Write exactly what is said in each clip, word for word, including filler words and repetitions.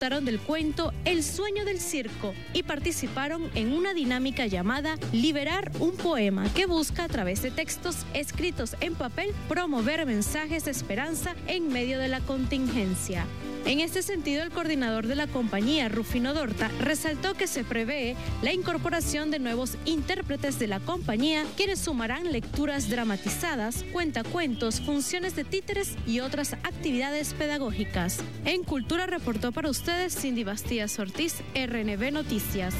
disfrutaron del cuento El sueño del circo y participaron en una dinámica llamada Liberar un poema, que busca a través de textos escritos en papel promover mensajes de esperanza en medio de la contingencia. En este sentido, el coordinador de la compañía, Rufino Dorta, resaltó que se prevé la incorporación de nuevos intérpretes de la compañía, quienes sumarán lecturas dramatizadas, cuentacuentos, funciones de títeres y otras actividades pedagógicas. En Cultura reportó para ustedes Cindy Bastías Ortiz, R N B Noticias.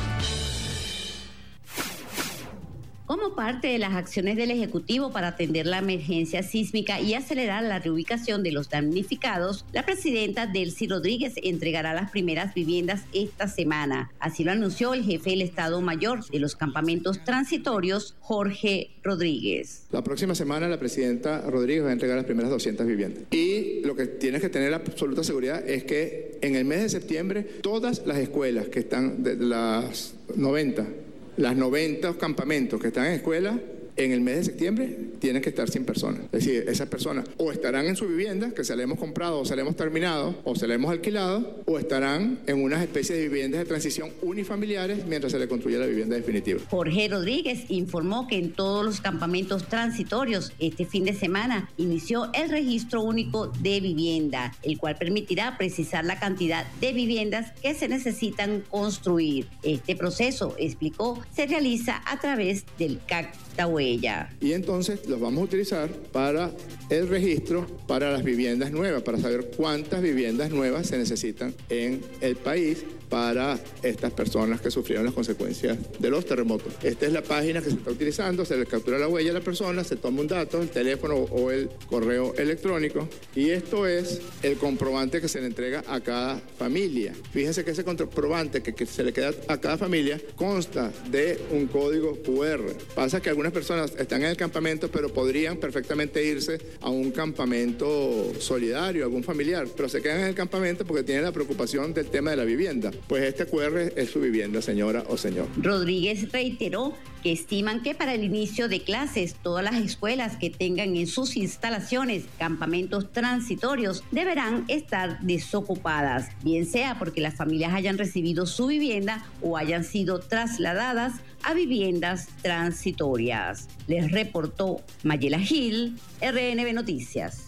Como parte de las acciones del Ejecutivo para atender la emergencia sísmica y acelerar la reubicación de los damnificados, la presidenta Delcy Rodríguez entregará las primeras viviendas esta semana. Así lo anunció el jefe del Estado Mayor de los campamentos transitorios, Jorge Rodríguez. La próxima semana la presidenta Rodríguez va a entregar las primeras doscientas viviendas. Y lo que tienes que tener absoluta seguridad es que en el mes de septiembre todas las escuelas que están de las noventa, las noventa campamentos que están en escuela, en el mes de septiembre tienen que estar sin personas. Es decir, esas personas o estarán en su vivienda, que se la hemos comprado o se la hemos terminado o se la hemos alquilado, o estarán en unas especies de viviendas de transición unifamiliares mientras se le construye la vivienda definitiva. Jorge Rodríguez informó que en todos los campamentos transitorios este fin de semana inició el registro único de vivienda, el cual permitirá precisar la cantidad de viviendas que se necesitan construir. Este proceso, explicó, se realiza a través del C A C Huella. Y entonces los vamos a utilizar para el registro para las viviendas nuevas, para saber cuántas viviendas nuevas se necesitan en el país para estas personas que sufrieron las consecuencias de los terremotos. Esta es la página que se está utilizando, se le captura la huella a la persona, se toma un dato, el teléfono o el correo electrónico, y esto es el comprobante que se le entrega a cada familia. Fíjense que ese comprobante que, que se le queda a cada familia consta de un código cu erre. Pasa que algunas personas están en el campamento, pero podrían perfectamente irse a un campamento solidario, algún familiar, pero se quedan en el campamento porque tienen la preocupación del tema de la vivienda. Pues este cu erre es su vivienda, señora o señor. Rodríguez reiteró que estiman que para el inicio de clases todas las escuelas que tengan en sus instalaciones campamentos transitorios deberán estar desocupadas, bien sea porque las familias hayan recibido su vivienda o hayan sido trasladadas a viviendas transitorias. Les reportó Mayela Gil, R N B Noticias.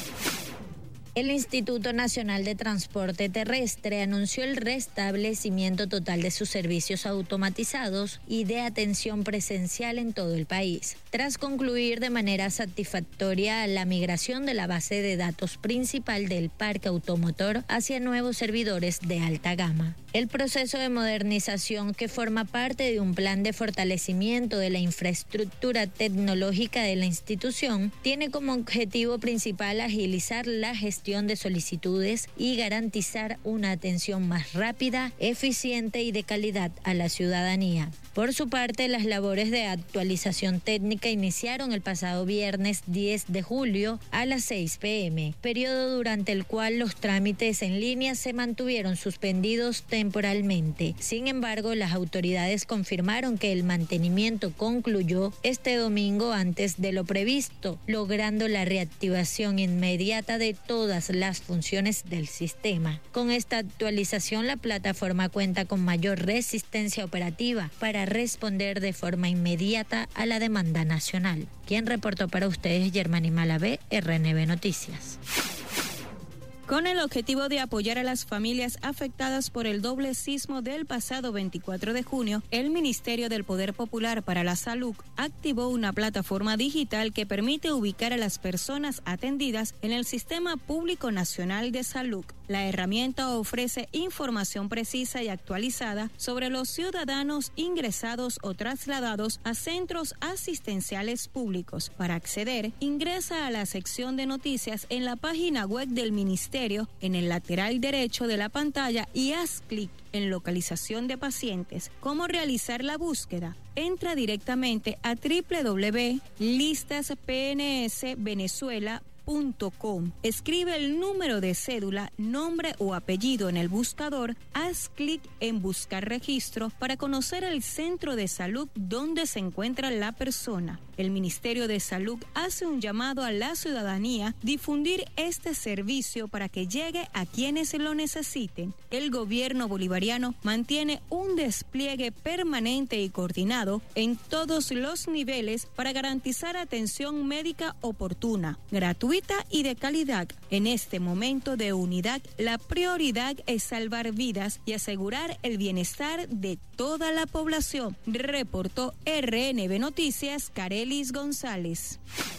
El Instituto Nacional de Transporte Terrestre anunció el restablecimiento total de sus servicios automatizados y de atención presencial en todo el país, tras concluir de manera satisfactoria la migración de la base de datos principal del parque automotor hacia nuevos servidores de alta gama. El proceso de modernización, que forma parte de un plan de fortalecimiento de la infraestructura tecnológica de la institución, tiene como objetivo principal agilizar la gestión de solicitudes y garantizar una atención más rápida, eficiente y de calidad a la ciudadanía. Por su parte, las labores de actualización técnica iniciaron el pasado viernes diez de julio a las seis pe eme, periodo durante el cual los trámites en línea se mantuvieron suspendidos temporalmente. Sin embargo, las autoridades confirmaron que el mantenimiento concluyó este domingo antes de lo previsto, logrando la reactivación inmediata de todas las funciones del sistema. Con esta actualización, la plataforma cuenta con mayor resistencia operativa para responder de forma inmediata a la demanda nacional. Quien reportó para ustedes, Germany Malavé, R N B Noticias. Con el objetivo de apoyar a las familias afectadas por el doble sismo del pasado veinticuatro de junio, el Ministerio del Poder Popular para la Salud activó una plataforma digital que permite ubicar a las personas atendidas en el Sistema Público Nacional de Salud. La herramienta ofrece información precisa y actualizada sobre los ciudadanos ingresados o trasladados a centros asistenciales públicos. Para acceder, ingresa a la sección de noticias en la página web del Ministerio en el lateral derecho de la pantalla y haz clic en localización de pacientes. ¿Cómo realizar la búsqueda? Entra directamente a doble u doble u doble u punto listas p n s venezuela punto com. Escribe el número de cédula, nombre o apellido en el buscador, haz clic en buscar registro para conocer el centro de salud donde se encuentra la persona. El Ministerio de Salud hace un llamado a la ciudadanía difundir este servicio para que llegue a quienes lo necesiten. El gobierno bolivariano mantiene un despliegue permanente y coordinado en todos los niveles para garantizar atención médica oportuna, gratuita y de calidad. En este momento de unidad, la prioridad es salvar vidas y asegurar el bienestar de toda la población, reportó R N B Noticias Carelis González.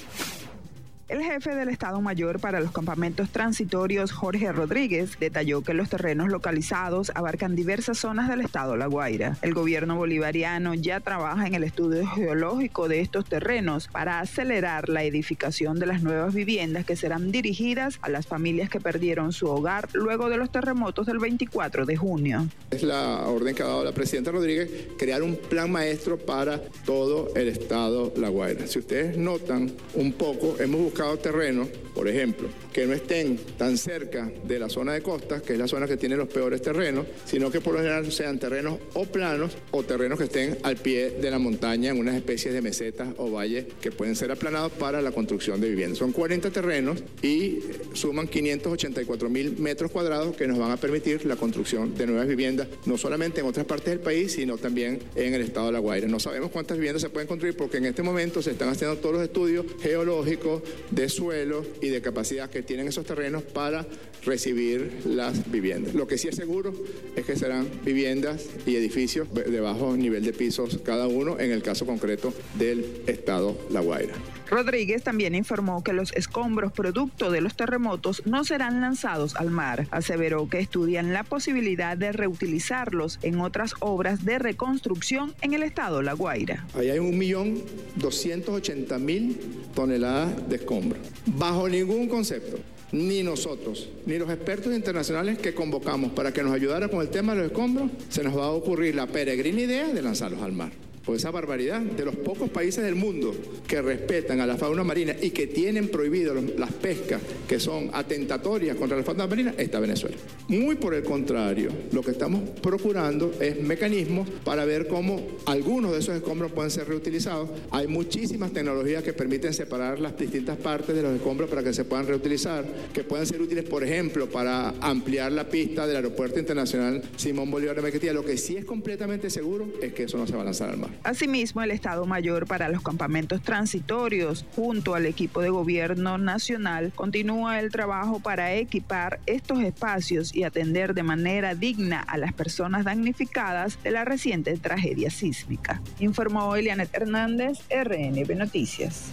El jefe del Estado Mayor para los campamentos transitorios, Jorge Rodríguez, detalló que los terrenos localizados abarcan diversas zonas del estado La Guaira. El gobierno bolivariano ya trabaja en el estudio geológico de estos terrenos para acelerar la edificación de las nuevas viviendas que serán dirigidas a las familias que perdieron su hogar luego de los terremotos del veinticuatro de junio. Es la orden que ha dado la presidenta Rodríguez, crear un plan maestro para todo el estado La Guaira. Si ustedes notan un poco, hemos buscado terrenos, por ejemplo, que no estén tan cerca de la zona de costas, que es la zona que tiene los peores terrenos, sino que por lo general sean terrenos o planos o terrenos que estén al pie de la montaña en unas especies de mesetas o valles que pueden ser aplanados para la construcción de viviendas. Son cuarenta terrenos y suman quinientos ochenta y cuatro mil metros cuadrados que nos van a permitir la construcción de nuevas viviendas, no solamente en otras partes del país, sino también en el estado de La Guaira. No sabemos cuántas viviendas se pueden construir porque en este momento se están haciendo todos los estudios geológicos de suelo y de capacidad que tienen esos terrenos para recibir las viviendas. Lo que sí es seguro es que serán viviendas y edificios de bajo nivel de pisos cada uno, en el caso concreto del estado La Guaira. Rodríguez también informó que los escombros producto de los terremotos no serán lanzados al mar. Aseveró que estudian la posibilidad de reutilizarlos en otras obras de reconstrucción en el estado La Guaira. Ahí hay un millón doscientos ochenta mil toneladas de escombros. Bajo ningún concepto, ni nosotros, ni los expertos internacionales que convocamos para que nos ayudara con el tema de los escombros, se nos va a ocurrir la peregrina idea de lanzarlos al mar. Por esa barbaridad, de los pocos países del mundo que respetan a la fauna marina y que tienen prohibido las pescas que son atentatorias contra la fauna marina, está Venezuela. Muy por el contrario, lo que estamos procurando es mecanismos para ver cómo algunos de esos escombros pueden ser reutilizados. Hay muchísimas tecnologías que permiten separar las distintas partes de los escombros para que se puedan reutilizar, que puedan ser útiles, por ejemplo, para ampliar la pista del Aeropuerto Internacional Simón Bolívar de Maiquetía. Lo que sí es completamente seguro es que eso no se va a lanzar al mar. Asimismo, el Estado Mayor para los campamentos transitorios, junto al equipo de gobierno nacional, continúa el trabajo para equipar estos espacios y atender de manera digna a las personas damnificadas de la reciente tragedia sísmica. Informó Elianet Hernández, R N B Noticias.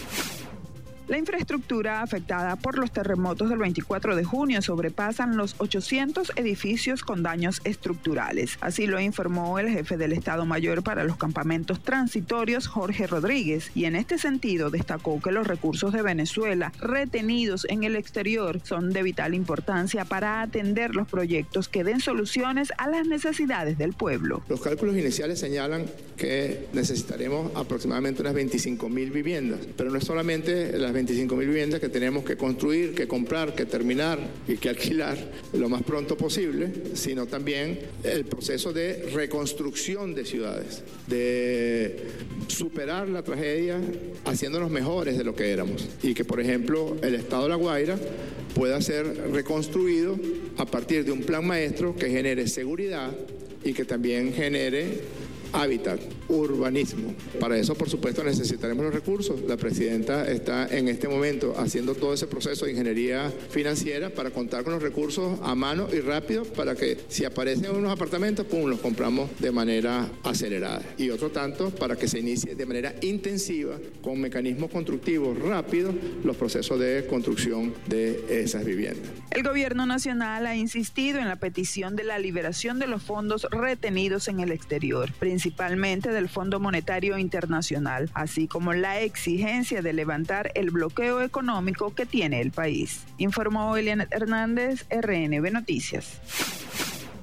La infraestructura afectada por los terremotos del veinticuatro de junio sobrepasan los ochocientos edificios con daños estructurales. Así lo informó el jefe del Estado Mayor para los campamentos transitorios, Jorge Rodríguez, y en este sentido destacó que los recursos de Venezuela retenidos en el exterior son de vital importancia para atender los proyectos que den soluciones a las necesidades del pueblo. Los cálculos iniciales señalan que necesitaremos aproximadamente unas veinticinco mil viviendas, pero no es solamente las veinticinco mil viviendas que tenemos que construir, que comprar, que terminar y que alquilar lo más pronto posible, sino también el proceso de reconstrucción de ciudades, de superar la tragedia haciéndonos mejores de lo que éramos y que, por ejemplo, el estado de La Guaira pueda ser reconstruido a partir de un plan maestro que genere seguridad y que también genere hábitat, urbanismo. Para eso, por supuesto, necesitaremos los recursos. La presidenta está en este momento haciendo todo ese proceso de ingeniería financiera para contar con los recursos a mano y rápido para que si aparecen unos apartamentos, pum, los compramos de manera acelerada. Y otro tanto para que se inicie de manera intensiva, con mecanismos constructivos rápidos, los procesos de construcción de esas viviendas. El gobierno nacional ha insistido en la petición de la liberación de los fondos retenidos en el exterior, principalmente del Fondo Monetario Internacional, así como la exigencia de levantar el bloqueo económico que tiene el país. Informó Elianet Hernández, R N B Noticias.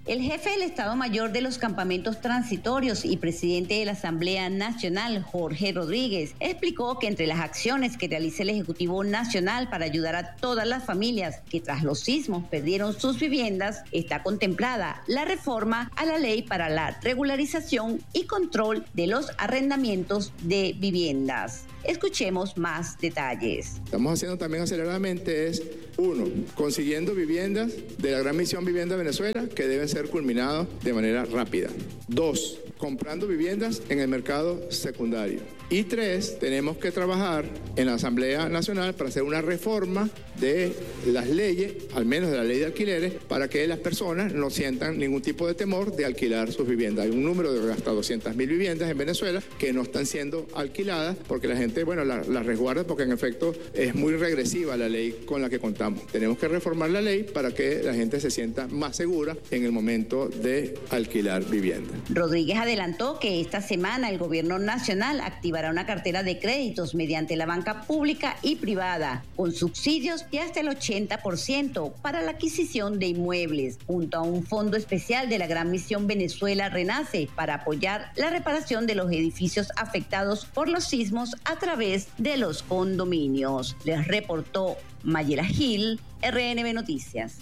El jefe del Estado Mayor de los Campamentos Transitorios y presidente de la Asamblea Nacional, Jorge Rodríguez, explicó que entre las acciones que realiza el Ejecutivo Nacional para ayudar a todas las familias que tras los sismos perdieron sus viviendas, está contemplada la reforma a la ley para la regularización y control de los arrendamientos de viviendas. Escuchemos más detalles. Estamos haciendo también aceleradamente es, uno, consiguiendo viviendas de la Gran Misión Vivienda Venezuela que deben ser culminados de manera rápida. Dos, comprando viviendas en el mercado secundario. Y tres, tenemos que trabajar en la Asamblea Nacional para hacer una reforma de las leyes, al menos de la ley de alquileres, para que las personas no sientan ningún tipo de temor de alquilar sus viviendas. Hay un número de hasta doscientas mil viviendas en Venezuela que no están siendo alquiladas porque la gente, bueno, las la resguarda porque en efecto es muy regresiva la ley con la que contamos. Tenemos que reformar la ley para que la gente se sienta más segura en el momento de alquilar vivienda. Rodríguez adelantó que esta semana el gobierno nacional activará una cartera de créditos mediante la banca pública y privada, con subsidios de hasta el ochenta por ciento para la adquisición de inmuebles, junto a un fondo especial de la Gran Misión Venezuela Renace para apoyar la reparación de los edificios afectados por los sismos a través de los condominios. Les reportó Mayela Gil, R N B Noticias.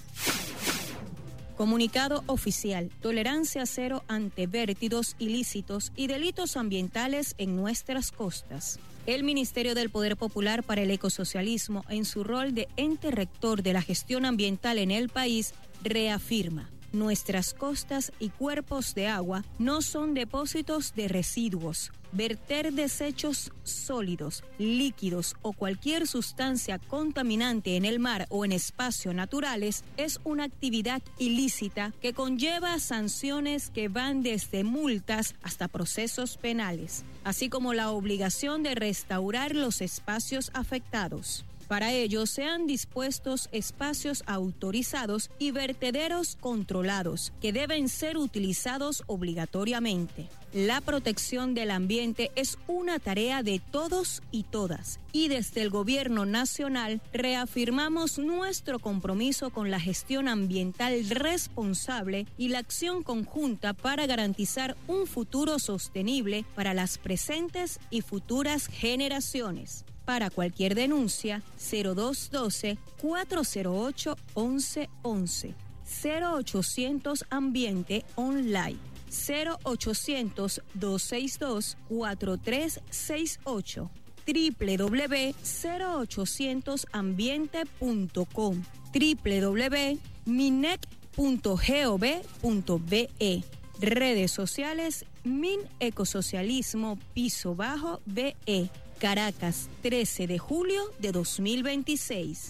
Comunicado oficial: tolerancia cero ante vértidos ilícitos y delitos ambientales en nuestras costas. El Ministerio del Poder Popular para el Ecosocialismo, en su rol de ente rector de la gestión ambiental en el país, reafirma: nuestras costas y cuerpos de agua no son depósitos de residuos. Verter desechos sólidos, líquidos o cualquier sustancia contaminante en el mar o en espacios naturales es una actividad ilícita que conlleva sanciones que van desde multas hasta procesos penales, así como la obligación de restaurar los espacios afectados. Para ello, se han dispuestos espacios autorizados y vertederos controlados que deben ser utilizados obligatoriamente. La protección del ambiente es una tarea de todos y todas, y desde el Gobierno Nacional reafirmamos nuestro compromiso con la gestión ambiental responsable y la acción conjunta para garantizar un futuro sostenible para las presentes y futuras generaciones. Para cualquier denuncia, cero dos uno dos, cuatro cero ocho, once once, cero ochocientos Ambiente Online, cero ochocientos, doscientos sesenta y dos, cuarenta y tres sesenta y ocho, doble u doble u doble u punto cero ochocientos ambiente punto com, doble u doble u doble u punto minec punto gov punto be, redes sociales Min Ecosocialismo Piso Bajo B E. Caracas, trece de julio de dos mil veintiséis.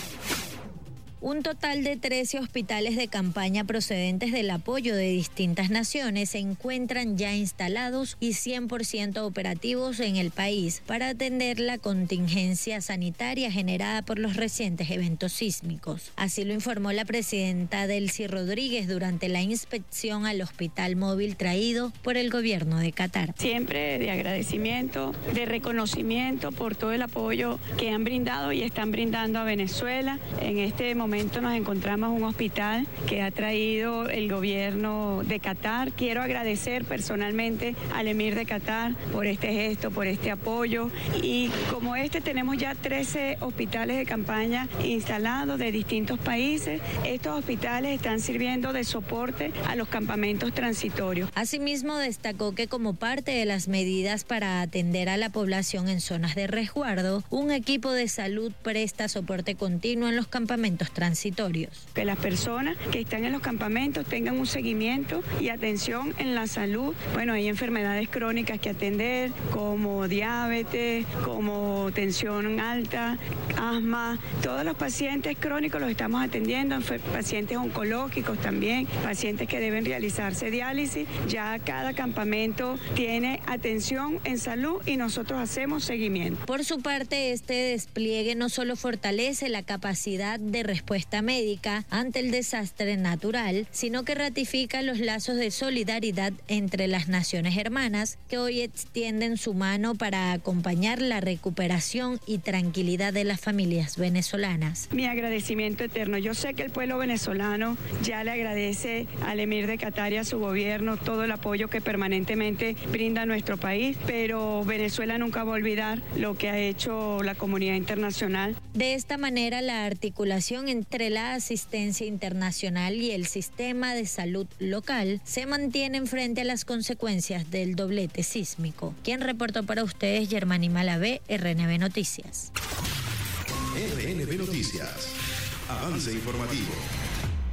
Un total de trece hospitales de campaña procedentes del apoyo de distintas naciones se encuentran ya instalados y cien por ciento operativos en el país para atender la contingencia sanitaria generada por los recientes eventos sísmicos. Así lo informó la presidenta Delcy Rodríguez durante la inspección al hospital móvil traído por el gobierno de Qatar. Siempre de agradecimiento, de reconocimiento por todo el apoyo que han brindado y están brindando a Venezuela. En este momento nos encontramos un hospital que ha traído el gobierno de Qatar. Quiero agradecer personalmente al emir de Qatar por este gesto, por este apoyo. Y como este tenemos ya trece hospitales de campaña instalados de distintos países. Estos hospitales están sirviendo de soporte a los campamentos transitorios. Asimismo, destacó que como parte de las medidas para atender a la población en zonas de resguardo, un equipo de salud presta soporte continuo en los campamentos transitorios. Que las personas que están en los campamentos tengan un seguimiento y atención en la salud. Bueno, hay enfermedades crónicas que atender, como diabetes, como tensión alta, asma. Todos los pacientes crónicos los estamos atendiendo, pacientes oncológicos también, pacientes que deben realizarse diálisis. Ya cada campamento tiene atención en salud y nosotros hacemos seguimiento. Por su parte, este despliegue no solo fortalece la capacidad de respuesta respuesta médica ante el desastre natural, sino que ratifica los lazos de solidaridad entre las naciones hermanas que hoy extienden su mano para acompañar la recuperación y tranquilidad de las familias venezolanas. Mi agradecimiento eterno. Yo sé que el pueblo venezolano ya le agradece al emir de Qatar y a su gobierno todo el apoyo que permanentemente brinda a nuestro país, pero Venezuela nunca va a olvidar lo que ha hecho la comunidad internacional. De esta manera, la articulación entre la asistencia internacional y el sistema de salud local se mantienen frente a las consecuencias del doblete sísmico. Quien reportó para ustedes, Germani Malavé, R N B Noticias. R N B Noticias. Avance informativo.